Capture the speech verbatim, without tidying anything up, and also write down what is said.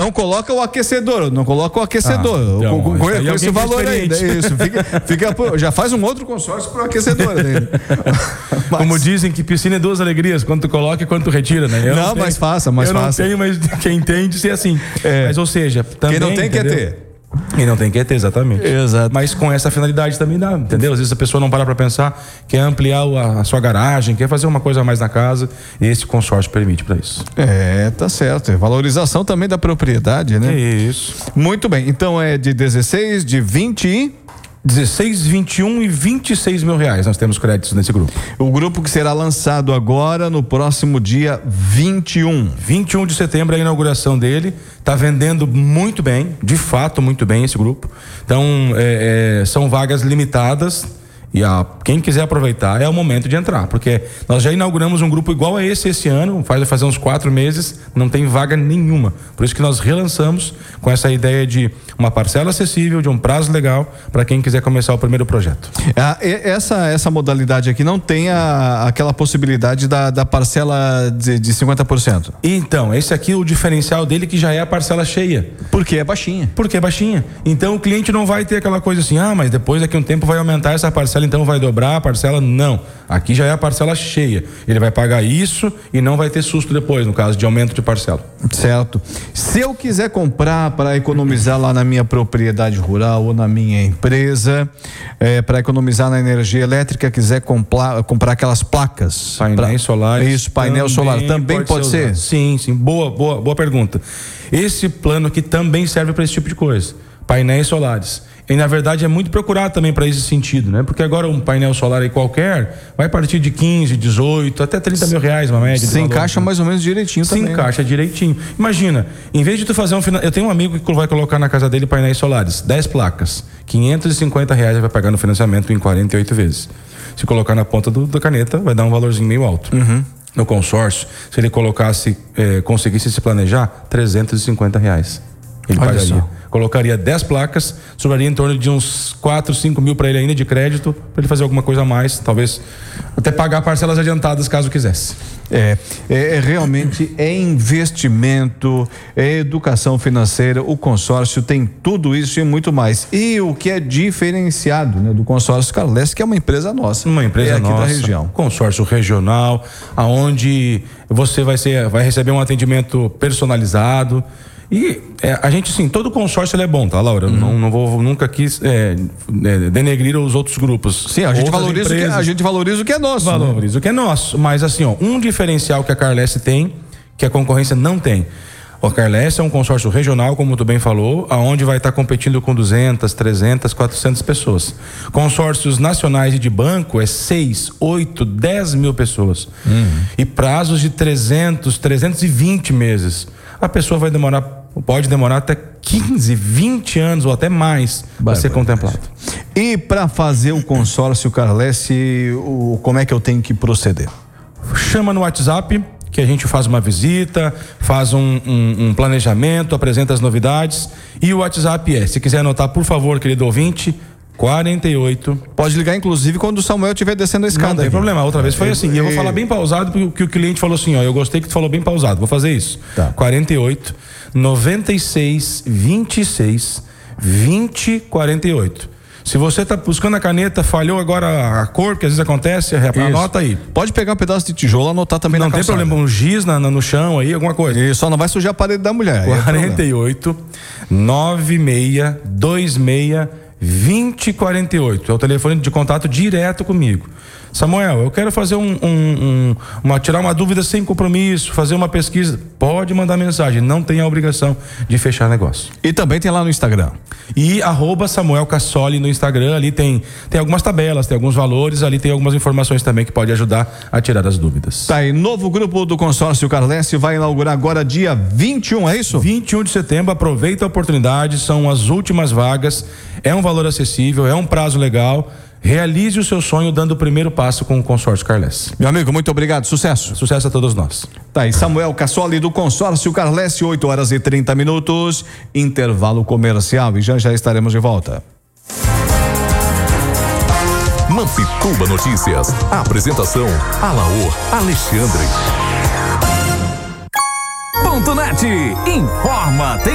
não coloca o aquecedor, não coloca o aquecedor. Ah, então, com, com, com esse valor ainda. Isso, fica, fica, já faz um outro consórcio pro aquecedor ainda. Mas, como dizem que piscina é duas alegrias, quando tu coloca e quando tu retira, né? Eu não, não tenho, mas faça, mas eu faça. Eu não tenho, mas quem tem de ser assim. É. Mas, ou seja, também... Quem não tem, entendeu? quer ter. E não tem que ter, exatamente. Exato. Mas com essa finalidade também dá, entendeu? Às vezes a pessoa não para pra pensar, quer ampliar a, a sua garagem, quer fazer uma coisa a mais na casa, e esse consórcio permite para isso. É, tá certo. É valorização também da propriedade, né? É isso. Muito bem. Então é de dezesseis, de vinte e... dezesseis, vinte e um e vinte e seis mil reais nós temos créditos nesse grupo. O grupo que será lançado agora no próximo dia vinte e um. vinte e um de setembro é a inauguração dele. Está vendendo muito bem, de fato muito bem esse grupo. Então é, é, são vagas limitadas. E a, quem quiser aproveitar é o momento de entrar, porque nós já inauguramos um grupo igual a esse esse ano, faz fazer uns quatro meses, não tem vaga nenhuma. Por isso que nós relançamos com essa ideia de uma parcela acessível, de um prazo legal para quem quiser começar o primeiro projeto. Ah, essa, essa modalidade aqui não tem a, aquela possibilidade da, da parcela de, de cinquenta por cento? Então, esse aqui, o diferencial dele que já é a parcela cheia. Porque é baixinha. Porque é baixinha. Então o cliente não vai ter aquela coisa assim, ah, mas depois daqui a um tempo vai aumentar essa parcela, então vai dobrar a parcela. Não, aqui já é a parcela cheia, ele vai pagar isso e não vai ter susto depois, no caso de aumento de parcela. Certo. Se eu quiser comprar para economizar lá na minha propriedade rural ou na minha empresa, é, para economizar na energia elétrica, quiser comprar, comprar aquelas placas, painéis pra, solares, isso, painel solar, também pode, pode ser? Sim, sim, boa, boa, boa pergunta. Esse plano aqui também serve para esse tipo de coisa, painéis solares. E na verdade é muito procurado também para esse sentido, né? Porque agora um painel solar aí qualquer vai partir de quinze, dezoito, até trinta mil reais, uma média. Se encaixa mais ou menos direitinho Se também. Se encaixa né? direitinho. Imagina, em vez de tu fazer um final... Eu tenho um amigo que vai colocar na casa dele painéis solares, dez placas, quinhentos e cinquenta reais ele vai pagar no financiamento em quarenta e oito vezes. Se colocar na ponta do, da caneta, vai dar um valorzinho meio alto. Uhum. No consórcio, se ele colocasse, eh, conseguisse se planejar, trezentos e cinquenta reais. Ele Olha pagaria. Só. Colocaria dez placas, sobraria em torno de uns quatro, cinco mil para ele ainda de crédito, para ele fazer alguma coisa a mais, talvez até pagar parcelas adiantadas caso quisesse. É, é, é realmente é investimento, é educação financeira, o consórcio tem tudo isso e muito mais. E o que é diferenciado, né, do consórcio Carles, que é uma empresa nossa. Uma empresa é aqui nossa, da região. Consórcio regional, aonde você vai ser, vai receber um atendimento personalizado. E é, a gente, sim, todo consórcio ele é bom, tá, Laura? Uhum. Não, não vou nunca quis é, é, denegrir os outros grupos. Sim, a gente, valoriza o que, a gente valoriza o que é nosso. Valoriza né? o que é nosso. Mas, assim, ó, um diferencial que a Carles tem, que a concorrência não tem. O Carles é um consórcio regional, como tu bem falou, aonde vai estar competindo com duzentas, trezentas, quatrocentas pessoas. Consórcios nacionais e de banco é seis, oito, dez mil pessoas. Uhum. E prazos de trezentos, trezentos e vinte meses. A pessoa vai demorar, pode demorar até quinze, vinte anos ou até mais para ser contemplado. E para fazer o consórcio Carles, o, como é que eu tenho que proceder? Chama no WhatsApp, que a gente faz uma visita, faz um, um, um planejamento, apresenta as novidades. E o WhatsApp é, se quiser anotar, por favor, querido ouvinte, quarenta e oito. Pode ligar, inclusive, quando o Samuel estiver descendo a escada. Não tem aqui. problema, outra vez foi assim. E eu vou falar bem pausado, porque o cliente falou assim, ó, eu gostei que tu falou bem pausado, vou fazer isso. Tá. quarenta e oito, noventa e seis, vinte e seis, vinte, quarenta e oito. Se você está buscando a caneta, falhou agora a cor, que às vezes acontece, anota aí. Pode pegar um pedaço de tijolo, anotar também não na calçada. Não tem problema, um giz na, na, no chão aí, alguma coisa. E só não vai sujar a parede da mulher. quarenta e oito, noventa e seis, vinte e seis, vinte, quarenta e oito. É o telefone de contato direto comigo. Samuel, eu quero fazer um, um, um uma, tirar uma dúvida sem compromisso, fazer uma pesquisa. Pode mandar mensagem, não tem a obrigação de fechar negócio. E também tem lá no Instagram. E arroba Samuel Cassoli no Instagram, ali tem, tem algumas tabelas, tem alguns valores, ali tem algumas informações também que pode ajudar a tirar as dúvidas. Tá aí, novo grupo do consórcio Carles vai inaugurar agora dia vinte e um, é isso? vinte e um de setembro, aproveita a oportunidade, são as últimas vagas, é um valor acessível, é um prazo legal. Realize o seu sonho dando o primeiro passo com o consórcio Carles. Meu amigo, muito obrigado, sucesso. Sucesso a todos nós. Tá aí, Samuel Cassoli do consórcio Carles, oito horas e trinta minutos, intervalo comercial e já já estaremos de volta. Mampituba Notícias. A apresentação: Alaor Alexandre. Ponto Net informa. Tem